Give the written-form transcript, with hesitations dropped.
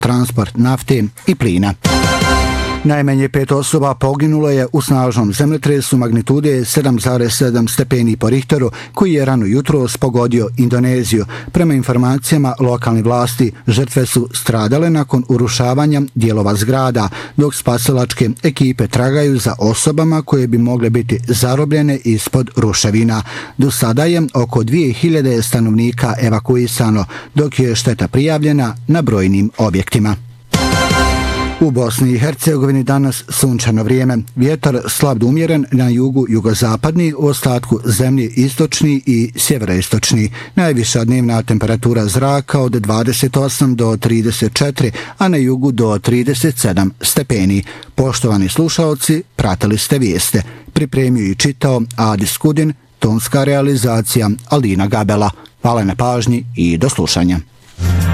transport nafte i plina. Najmanje 5 osoba poginulo je u snažnom zemljotresu magnitude 7,7 stepeni po Richteru koji je rano jutros pogodio Indoneziju. Prema informacijama lokalnih vlasti, žrtve su stradale nakon urušavanja dijelova zgrada, dok spasilačke ekipe tragaju za osobama koje bi mogle biti zarobljene ispod ruševina. Do sada je oko 2000 stanovnika evakuisano, dok je šteta prijavljena na brojnim objektima. U Bosni i Hercegovini danas sunčano vrijeme, vjetar slab do umjeren na jugu jugozapadni, u ostatku zemlje istočni i sjeveroistočni. Najviša dnevna temperatura zraka od 28 do 34, a na jugu do 37 stepeni. Poštovani slušaoci, pratili ste vijeste. Pripremio i čitao Adis Kudin, tonska realizacija Alina Gabela. Hvala na pažnji i do slušanja.